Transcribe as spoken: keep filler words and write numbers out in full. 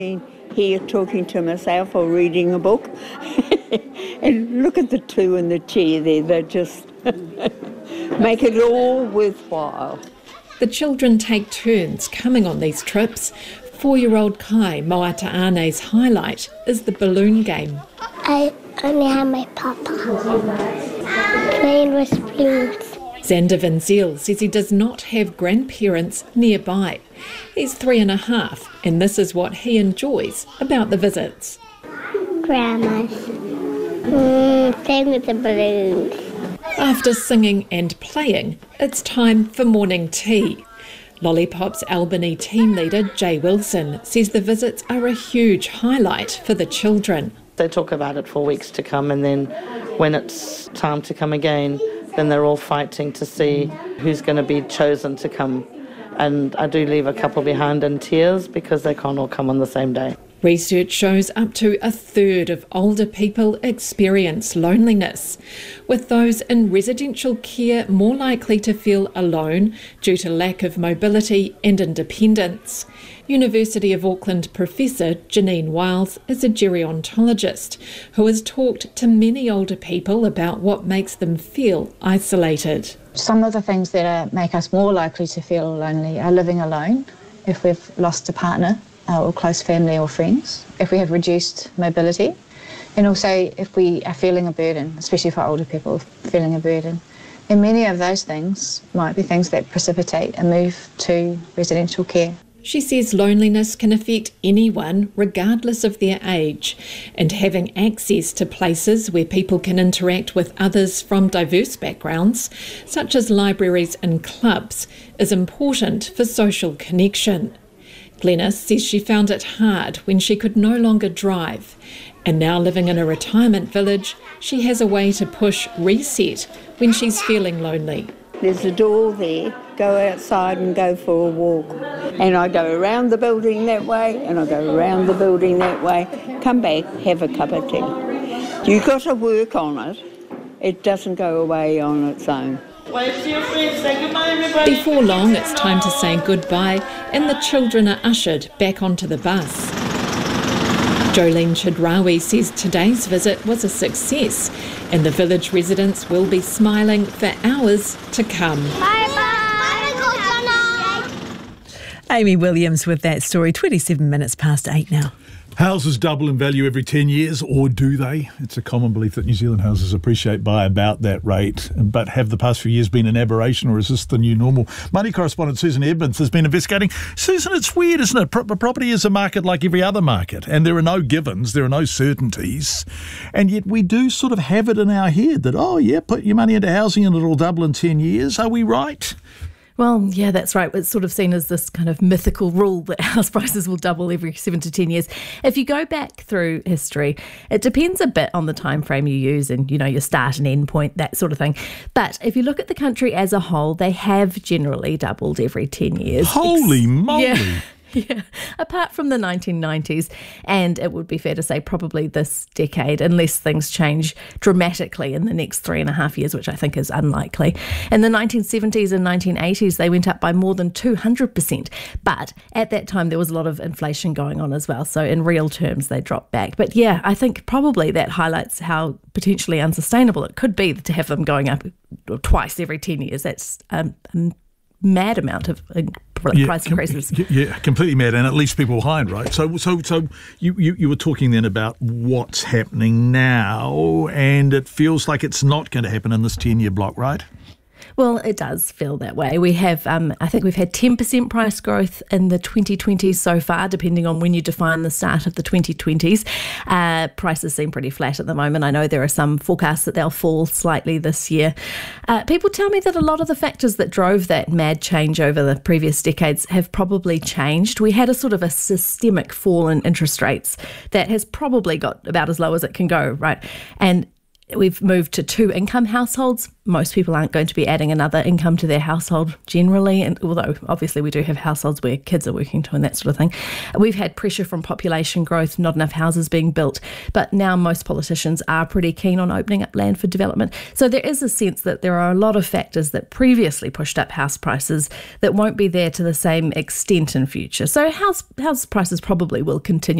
Here talking to myself or reading a book. And look at the two in the chair there, they just make it all worthwhile. The children take turns coming on these trips. Four-year-old Kai Moataane's highlight is the balloon game. I only have my papa playing with balloons. Xander Vinzel says he does not have grandparents nearby. He's three and a half, and this is what he enjoys about the visits. Grandma's mm, playing with the balloons. After singing and playing, it's time for morning tea. Lollipop's Albany team leader, Jay Wilson, says the visits are a huge highlight for the children. They talk about it for weeks to come, and then when it's time to come again, then they're all fighting to see who's going to be chosen to come. And I do leave a couple behind in tears because they can't all come on the same day. Research shows up to a third of older people experience loneliness, with those in residential care more likely to feel alone due to lack of mobility and independence. University of Auckland professor Janine Wiles is a gerontologist who has talked to many older people about what makes them feel isolated. Some of the things that are, make us more likely to feel lonely are living alone, if we've lost a partner, Uh, or close family or friends, if we have reduced mobility, and also if we are feeling a burden, especially for older people, feeling a burden. And many of those things might be things that precipitate a move to residential care. She says loneliness can affect anyone regardless of their age, and having access to places where people can interact with others from diverse backgrounds, such as libraries and clubs, is important for social connection. Glenys says she found it hard when she could no longer drive, and now living in a retirement village, she has a way to push reset when she's feeling lonely. There's a door there, go outside and go for a walk. And I go around the building that way, and I go around the building that way, come back, have a cup of tea. You've got to work on it. It doesn't go away on its own. Wave to your friends, say goodbye everybody. Before long, it's time to say goodbye, and the children are ushered back onto the bus. Jolene Chidrawi says today's visit was a success, and the village residents will be smiling for hours to come. Amy Williams with that story, twenty-seven minutes past eight now. Houses double in value every ten years, or do they? It's a common belief that New Zealand houses appreciate by about that rate. But have the past few years been an aberration, or is this the new normal? Money correspondent Susan Edmonds has been investigating. Susan, it's weird, isn't it? Pro- property is a market like every other market, and there are no givens, there are no certainties. And yet we do sort of have it in our head that, oh yeah, put your money into housing and it'll double in ten years. Are we right? Well, yeah, that's right. It's sort of seen as this kind of mythical rule that house prices will double every seven to ten years. If you go back through history, it depends a bit on the time frame you use and, you know, your start and end point, that sort of thing. But if you look at the country as a whole, they have generally doubled every ten years. Holy Ex- moly! Yeah. Yeah, apart from the nineteen nineties, and it would be fair to say probably this decade, unless things change dramatically in the next three and a half years, which I think is unlikely. In the nineteen seventies and nineteen eighties, they went up by more than two hundred percent. But at that time, there was a lot of inflation going on as well. So in real terms, they dropped back. But yeah, I think probably that highlights how potentially unsustainable it could be to have them going up twice every ten years. That's um, a mad amount of uh, yeah, price com- increases. Yeah, completely mad, and it leaves people behind, right? So, so, so you, you, you were talking then about what's happening now, and it feels like it's not going to happen in this ten-year block, right? Well, it does feel that way. We have, um, I think we've had ten percent price growth in the twenty twenties so far, depending on when you define the start of the twenty twenties. Uh, prices seem pretty flat at the moment. I know there are some forecasts that they'll fall slightly this year. Uh, people tell me that a lot of the factors that drove that mad change over the previous decades have probably changed. We had a sort of a systemic fall in interest rates that has probably got about as low as it can go, right? And we've moved to two income households. Most people aren't going to be adding another income to their household generally, and although obviously we do have households where kids are working too and that sort of thing. We've had pressure from population growth, not enough houses being built, but now most politicians are pretty keen on opening up land for development. So there is a sense that there are a lot of factors that previously pushed up house prices that won't be there to the same extent in future. So house house prices probably will continue